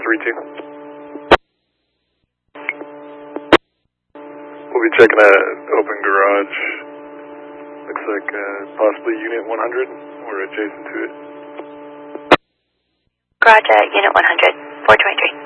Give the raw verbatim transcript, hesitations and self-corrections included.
three two. We'll be checking a open garage. Looks like uh, possibly unit one hundred or adjacent to it. Garage at unit one hundred, four twenty-three.